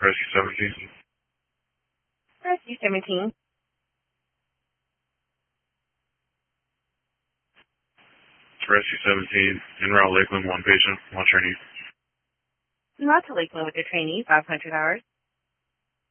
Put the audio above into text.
Rescue 17. Rescue 17. Rescue 17, en route Lakeland, one patient, one trainee. Not to Lakeland with your trainee, 500 hours.